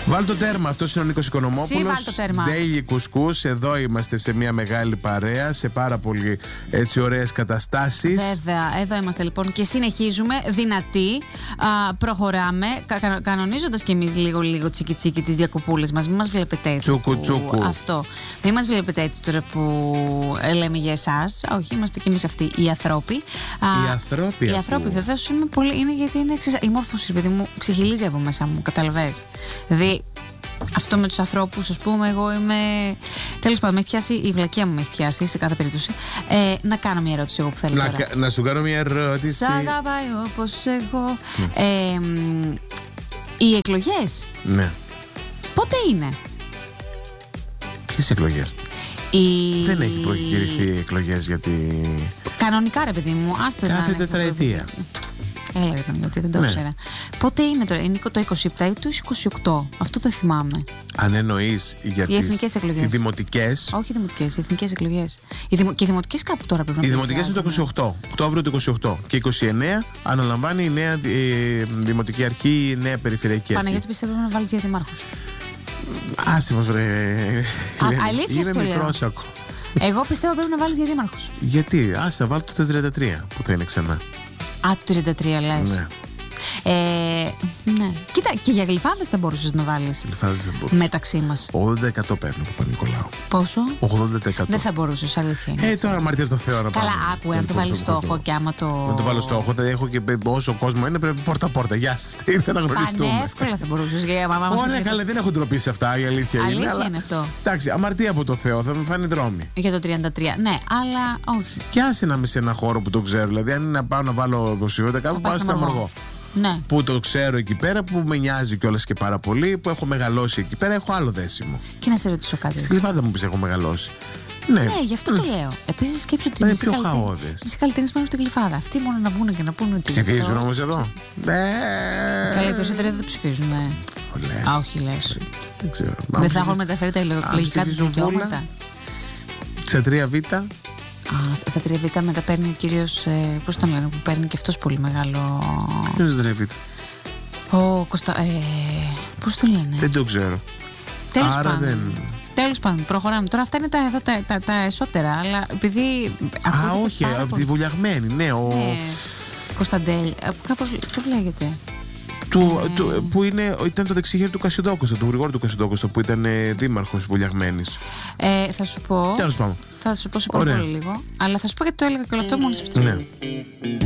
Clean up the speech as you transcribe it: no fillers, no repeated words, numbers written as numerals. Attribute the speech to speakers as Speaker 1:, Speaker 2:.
Speaker 1: Βάλ το τέρμα, αυτός είναι ο Νίκος Οικονομόπουλος. Daily Κουσκούς. Εδώ είμαστε σε μια μεγάλη παρέα, σε πάρα πολύ έτσι ωραίες καταστάσεις.
Speaker 2: Βέβαια, εδώ είμαστε λοιπόν και συνεχίζουμε δυνατοί. Προχωράμε, κανονίζοντας κι εμείς λίγο τσίκι τσίκι τις διακοπούλες μας. Μην μας βλέπετε έτσι.
Speaker 1: Τσούκου τσούκου.
Speaker 2: Αυτό. Μην μας βλέπετε έτσι τώρα που λέμε για εσάς. Όχι, είμαστε κι εμείς αυτοί οι ανθρώποι. Οι ανθρώποι, βεβαίως είναι γιατί είναι η μόρφωση, παιδί μου, ξεχυλίζει από μέσα μου, καταλαβες. Δηλαδή, αυτό με τους ανθρώπους, ας πούμε, εγώ είμαι. Τέλος πάντων, με έχει πιάσει, η βλακεία μου με έχει πιάσει σε κάθε περίπτωση. Να κάνω μια ερώτηση εγώ που θέλω τώρα.
Speaker 1: Να σου κάνω μια ερώτηση.
Speaker 2: Σ' αγαπάει όπως εγώ. Οι εκλογές.
Speaker 1: Ναι.
Speaker 2: Πότε είναι?
Speaker 1: Ποιες εκλογές? Δεν έχει προκηρυχθεί εκλογές γιατί.
Speaker 2: Κανονικά, ρε παιδί μου,
Speaker 1: κάθε τετραετία.
Speaker 2: Έλα, ρε παιδί, ότι δεν το ήξερα. Πότε είναι τώρα, είναι το 27 ή το 28? Αυτό δεν θυμάμαι.
Speaker 1: Αν εννοείς για τις
Speaker 2: εθνικές εκλογές.
Speaker 1: Οι δημοτικές.
Speaker 2: Όχι οι δημοτικές, οι εθνικές εκλογές. Και οι δημοτικές κάπου τώρα πρέπει να
Speaker 1: οι δημοτικές είναι το 28, Οκτώβριο του 28. Και 29 αναλαμβάνει η νέα δημοτική αρχή, η νέα περιφερειακή αρχή.
Speaker 2: Παναγιώτη, πιστεύω να βάλεις για δημάρχους.
Speaker 1: Άσε μας, βρε.
Speaker 2: Αλήθεια σου το λέω.
Speaker 1: Μικρός ακόμα.
Speaker 2: Εγώ πιστεύω πρέπει να βάλεις για δήμαρχους.
Speaker 1: Γιατί? Άσε, βάλω το 33 που θα είναι ξανά.
Speaker 2: Το 33 λες.
Speaker 1: Ναι.
Speaker 2: Ναι. Κοίτα, και για γλυφάδες θα μπορούσες να βάλεις.
Speaker 1: Γλυφάδες δεν μπορούσα.
Speaker 2: Μεταξύ μας.
Speaker 1: 80% παίρνω από Παπα-Νικολάου.
Speaker 2: Πόσο?
Speaker 1: 80%.
Speaker 2: Δεν θα μπορούσες, αλήθεια.
Speaker 1: Τώρα αμαρτία από το Θεό να
Speaker 2: Καλά, άκου, αν το βάλεις στόχο και άμα το.
Speaker 1: Να το βάλω στόχο, θα έχω και όσο κόσμο είναι, πρέπει πόρτα-πόρτα. Γεια σας. Ήρθε να γνωριστούμε.
Speaker 2: Πανεύκολα θα μπορούσες.
Speaker 1: Ωραία, καλά, δεν έχω ντροπή σε αυτά, η αλήθεια είναι.
Speaker 2: Αλήθεια είναι αυτό.
Speaker 1: Εντάξει, αμαρτία από το Θεό, θα με φάνει δρόμοι.
Speaker 2: Για το 33, ναι, αλλά όχι.
Speaker 1: Και άσε να είμαι σε ένα χώρο που το ξέρω. Δηλαδή, αν είναι να πάω να βάλω υποψηφιότητα κάπου, πάω στην Αμοργό.
Speaker 2: Ναι.
Speaker 1: Που το ξέρω εκεί πέρα, που με νοιάζει κιόλας και πάρα πολύ, που έχω μεγαλώσει εκεί πέρα, έχω άλλο δέσιμο.
Speaker 2: Και να σε ρωτήσω κάτι.
Speaker 1: Στην Κλιβάδα μου πεις έχω μεγαλώσει. Ναι,
Speaker 2: γι' αυτό το λέω. Επίσης σκέψου ότι
Speaker 1: είναι πιο χαόδες.
Speaker 2: Μισή καλλιτέχνες πάνω στην Κλιβάδα. Αυτοί μόνο να βγουν και να πούνε ότι.
Speaker 1: Ψηφίζουν όμως εδώ.
Speaker 2: Καλά, οι περισσότεροι δεν ψηφίζουν. Όχι, λες.
Speaker 1: Δεν ξέρω.
Speaker 2: Δεν θα έχουν μεταφέρει τα εκλογικά τους δικαιώματα.
Speaker 1: Σε 3Β.
Speaker 2: Στα 3Β μετά παίρνει ο κύριος. Πώς τον λένε, που παίρνει και αυτός πολύ μεγάλο.
Speaker 1: Ποιος 3Β?
Speaker 2: Ο Κώστα. Πώς τον λένε?
Speaker 1: Δεν το ξέρω.
Speaker 2: Τέλος πάντων, προχωράμε. Τώρα αυτά είναι τα εσώτερα, αλλά επειδή.
Speaker 1: Όχι, από τη Βουλιαγμένη, ναι.
Speaker 2: Κωνσταντέλ, κάπως το λέγεται.
Speaker 1: Που ήταν το δεξιχέρι του Κασιντόκοστα, του Γρηγόρη του Κασιντόκοστα, που ήταν δήμαρχος Βουλιαγμένης.
Speaker 2: Θα σου πω.
Speaker 1: Τέλος πάντων.
Speaker 2: Θα σου πω σε πολύ λίγο. Αλλά θα σου πω γιατί το έλεγα και όλο αυτό μόλις επιστρέφω.
Speaker 1: Ναι.